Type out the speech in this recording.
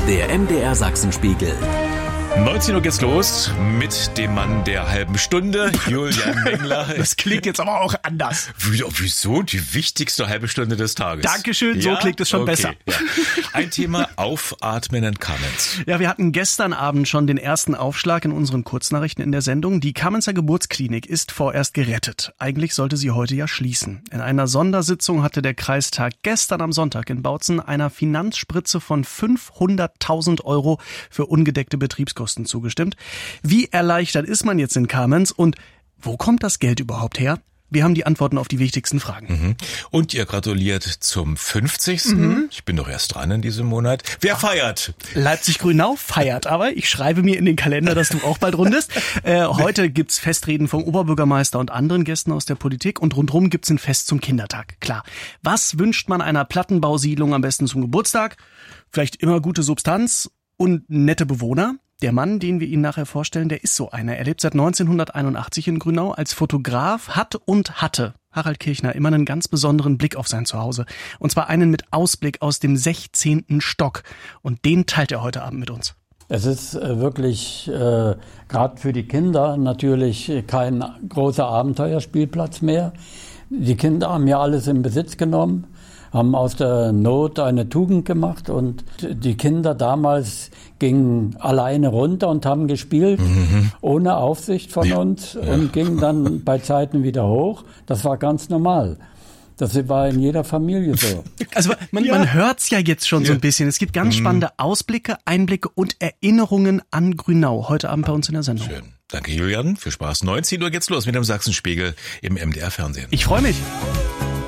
Der MDR Sachsenspiegel. 19 Uhr geht's los mit dem Mann der halben Stunde, Julian Mengler. Das klingt jetzt aber auch anders. Wieso? Die wichtigste halbe Stunde des Tages. Dankeschön, so klingt es schon besser. Ja. Ein Thema: Aufatmen in Kamenz. Ja, wir hatten gestern Abend schon den ersten Aufschlag in unseren Kurznachrichten in der Sendung. Die Kamenzer Geburtsklinik ist vorerst gerettet. Eigentlich sollte sie heute ja schließen. In einer Sondersitzung hatte der Kreistag gestern am Sonntag in Bautzen einer Finanzspritze von 500.000 € für ungedeckte Betriebskosten zugestimmt. Wie erleichtert ist man jetzt in Kamenz und wo kommt das Geld überhaupt her? Wir haben die Antworten auf die wichtigsten Fragen. Und ihr gratuliert zum 50. Ich bin doch erst dran in diesem Monat. Wer feiert? Leipzig-Grünau feiert aber. Ich schreibe mir in den Kalender, dass du auch bald rundest. Heute gibt's Festreden vom Oberbürgermeister und anderen Gästen aus der Politik und rundherum gibt's ein Fest zum Kindertag. Klar. Was wünscht man einer Plattenbausiedlung am besten zum Geburtstag? Vielleicht immer gute Substanz und nette Bewohner. Der Mann, den wir Ihnen nachher vorstellen, der ist so einer. Er lebt seit 1981 in Grünau als Fotograf, hat und hatte Harald Kirchner immer einen ganz besonderen Blick auf sein Zuhause. Und zwar einen mit Ausblick aus dem 16. Stock. Und den teilt er heute Abend mit uns. Es ist wirklich gerade für die Kinder natürlich kein großer Abenteuerspielplatz mehr. Die Kinder haben ja alles in Besitz genommen, haben aus der Not eine Tugend gemacht und die Kinder damals gingen alleine runter und haben gespielt, ohne Aufsicht von uns und gingen dann bei Zeiten wieder hoch. Das war ganz normal. Das war in jeder Familie so. Also man hört's ja jetzt schon so ein bisschen. Es gibt ganz spannende Ausblicke, Einblicke und Erinnerungen an Grünau heute Abend bei uns in der Sendung. Schön. Danke, Julian. Viel Spaß. 19 Uhr geht's los mit dem Sachsenspiegel im MDR Fernsehen. Ich freue mich.